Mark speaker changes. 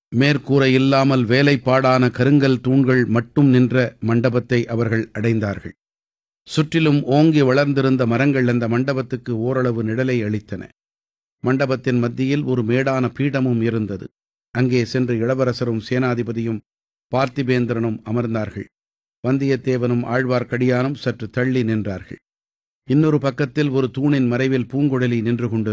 Speaker 1: மேற்கூரை இல்லாமல் வேலைப்பாடான கருங்கல் தூண்கள் மட்டும் நின்ற மண்டபத்தை அவர்கள் அடைந்தார்கள். சுற்றிலும் ஓங்கி வளர்ந்திருந்த மரங்கள் அந்த மண்டபத்துக்கு ஓரளவு நிழலை அளித்தன. மண்டபத்தின் மத்தியில் ஒரு மேடான பீடமும் இருந்தது. அங்கே சென்று இளவரசரும் சேனாதிபதியும் பார்த்திபேந்திரனும் அமர்ந்தார்கள். வந்தியத்தேவனும் ஆழ்வார்க்கடியானும் சற்று தள்ளி நின்றார்கள். இன்னொரு பக்கத்தில் ஒரு தூணின் மறைவில் பூங்குழலி நின்று கொண்டு